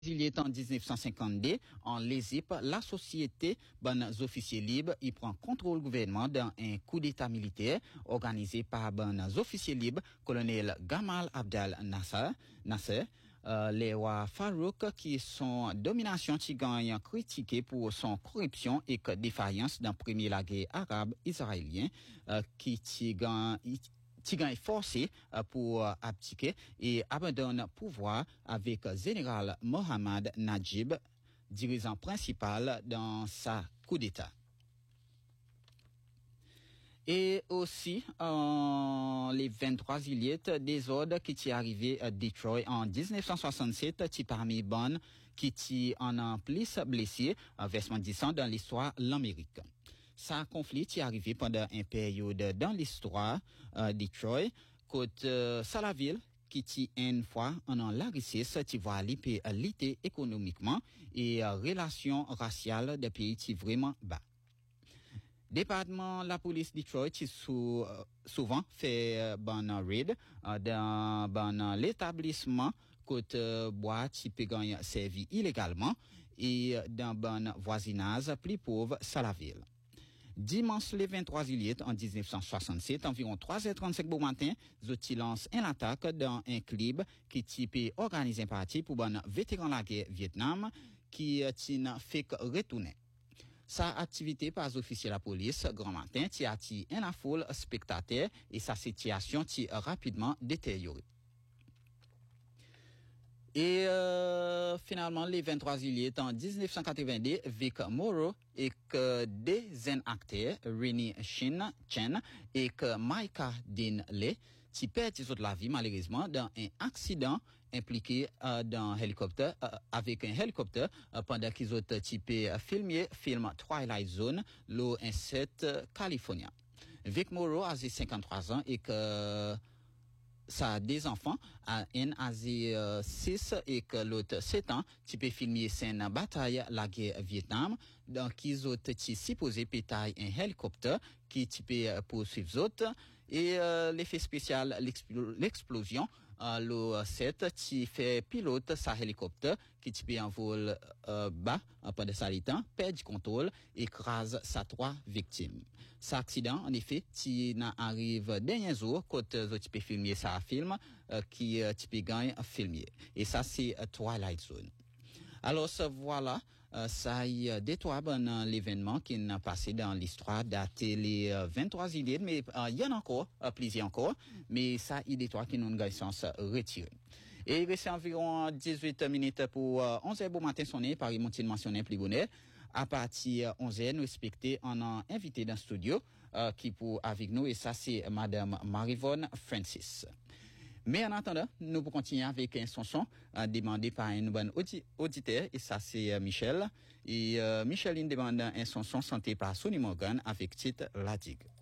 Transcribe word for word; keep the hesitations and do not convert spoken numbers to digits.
Il est en dix-neuf cent cinquante-deux, en l'Égypte, la société bon officiers libres, il prend contrôle du gouvernement dans un coup d'état militaire organisé par bon officiers libres, colonel Gamal Abdel Nasser, Nasser euh, les rois Farouk qui sont domination qui gagne critiqué pour son corruption et que défaillance dans premier la guerre arabe israélien euh, qui qui gagne Tigan est forcé pour abdiquer et abandonne pouvoir avec général Mohamed Najib, dirigeant principal dans sa coup d'État. Et aussi, euh, les vingt-trois juillet, des ordres qui sont arrivés à Detroit en dix-neuf cent soixante-sept, qui parmi bonnes, qui sont en plus blessés, versement disant dans l'histoire de l'Amérique. Ça conflit est arrivé pendant une période dans l'histoire euh, Detroit, côté euh, Salaville, qui est une fois en la richesse, qui va lutter économiquement et euh, relations raciales des pays qui vraiment bas. Département la police Detroit qui sou, euh, souvent fait euh, bon raid euh, dans bon l'établissement côté euh, bois qui peut gagner servi illégalement et dans bon voisinage plus pauvre Salaville. Dimanche le vingt-trois juillet en dix-neuf cent soixante-sept, environ trois heures trente-cinq au matin, Zoti lance une attaque dans un club qui type organisé un parti pour bon vétéran de la guerre Vietnam qui n'a fait que retourner. Sa activité par officier de la police grand matin qui attire une foule spectateurs et sa situation qui rapidement détériorée. Et euh, finalement, le vingt-trois juillet en dix-neuf cent quatre-vingt-deux, Vic Morrow et que des acteurs, Rennie Shin Chen et que Micah Dean Lee, qui perdent la vie malheureusement dans un accident impliqué euh, dans un hélicoptère, euh, avec un hélicoptère euh, pendant qu'ils ont typé euh, filmé film Twilight Zone, l'eau sept California. Vic Morrow a cinquante-trois ans et que ça a des enfants, à un âgé euh, six et que l'autre sept ans, tu peux filmer scène bataille la guerre Vietnam, donc ils ont été supposé pétailler un hélicoptère qui tu peux poursuivre autres et euh, l'effet spécial l'explo- l'explosion euh, le sept qui fait pilote sa hélicoptère qui tu peux en vol euh, bas pendant sa temps perd du contrôle écrase sa trois victimes. Cet accident en effet qui arrive dernier jour quand tu peux filmer ça film euh, qui tu peux gagner filmer et ça c'est uh, Twilight Zone. Alors ça, voilà, euh, ça y a détourné bon, l'événement qui n'a passé dans l'histoire daté les euh, vingt-trois juillet, mais il euh, y en a encore, euh, plusieurs encore, mais ça y détourne qui nous une licence retirée. Et il reste environ dix-huit minutes pour euh, onze heures bon matin sonné par Montine mentionné plus bonnet. À partir de onze heures, nous respectons un invité dans le studio euh, qui pour avec nous et ça c'est Madame Marivonne Francis. Mais en attendant, nous pouvons continuer avec un chanson euh, demandé par un bon audi- auditeur, et ça c'est euh, Michel. Et euh, Micheline demande un chanson chanté par Sonny Morgan avec titre La Digue.